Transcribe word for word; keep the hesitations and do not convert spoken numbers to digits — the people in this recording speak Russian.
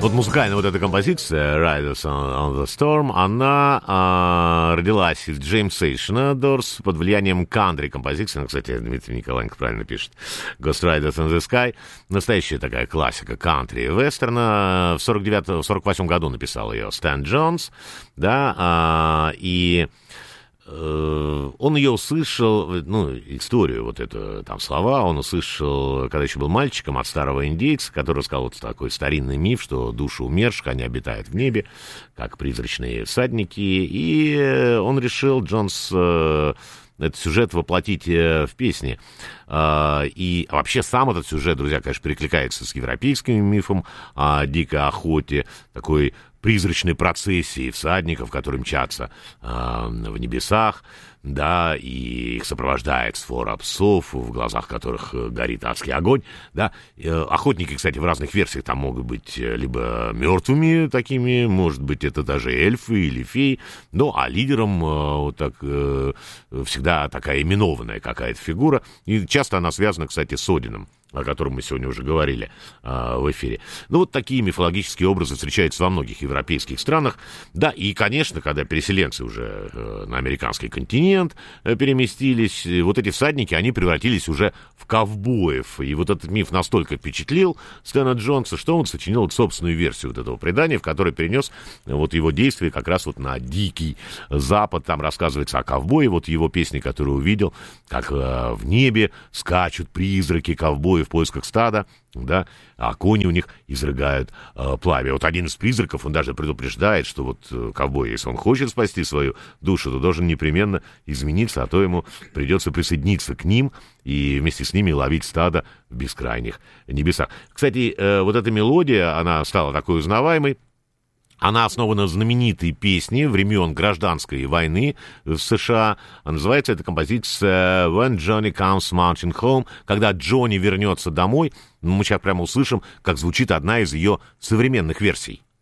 Вот музыкальная вот эта композиция «Riders on the Storm», она а, родилась из Джеймса Дорс под влиянием кантри-композиции. Ну, кстати, Дмитрий Николаенко правильно пишет. «Ghost Riders on the Sky». Настоящая такая классика кантри-вестерна. В сорок девятом, сорок восьмом году написал ее Стэн Джонс. Да, а, и... Он ее услышал, ну, историю, вот эту, там, слова, он услышал, когда еще был мальчиком, от старого индейца, который рассказал вот такой старинный миф, что души умерших, они обитают в небе, как призрачные всадники, и он решил, Джонс, этот сюжет воплотить в песне. И вообще сам этот сюжет, друзья, конечно, перекликается с европейским мифом о дикой охоте, такой призрачной процессии всадников, которые мчатся э, в небесах, да, и их сопровождает свора псов, в глазах которых горит адский огонь, да. Охотники, кстати, в разных версиях там могут быть либо мертвыми такими, может быть, это даже эльфы или феи, ну, а лидером э, вот так, э, всегда такая именованная какая-то фигура, и часто она связана, кстати, с Одином, о котором мы сегодня уже говорили э, в эфире. Ну, вот такие мифологические образы встречаются во многих европейских странах. Да, и, конечно, когда переселенцы уже э, на американский континент э, переместились, э, вот эти всадники, они превратились уже в ковбоев. И вот этот миф настолько впечатлил Стэна Джонса, что он сочинил вот собственную версию вот этого предания, в которой перенес э, вот его действия как раз вот на дикий запад. Там рассказывается о ковбое, вот его песне, которую увидел, как э, в небе скачут призраки ковбоев в поисках стада, да, а кони у них изрыгают э, пламя. Вот один из призраков, он даже предупреждает, что вот э, ковбой, если он хочет спасти свою душу, то должен непременно измениться, а то ему придется присоединиться к ним и вместе с ними ловить стадо в бескрайних небесах. Кстати, э, вот эта мелодия, она стала такой узнаваемой. Она основана на знаменитой песне времен гражданской войны в США. Называется эта композиция «When Johnny Comes Marching Home», когда Джонни вернется домой. Мы сейчас прямо услышим, как звучит одна из ее современных версий.